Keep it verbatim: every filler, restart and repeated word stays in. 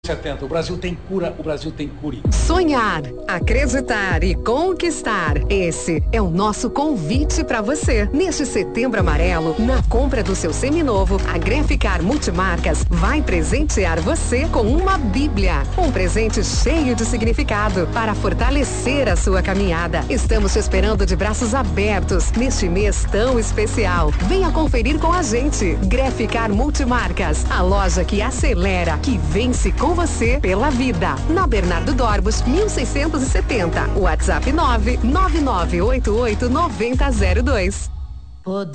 setenta. O Brasil tem cura, o Brasil tem cure. Sonhar, acreditar e conquistar. Esse é o nosso convite para você. Neste Setembro Amarelo, na compra do seu seminovo, a Graficar Multimarcas vai presentear você com uma Bíblia. Um presente cheio de significado para fortalecer a sua caminhada. Estamos te esperando de braços abertos neste mês tão especial. Venha conferir com a gente. Graficar Multimarcas, a loja que acelera, que vence com você pela vida. Na Bernardo Dorbos, mil seiscentos e setenta. WhatsApp nove nove nove oito oito nove zero zero dois.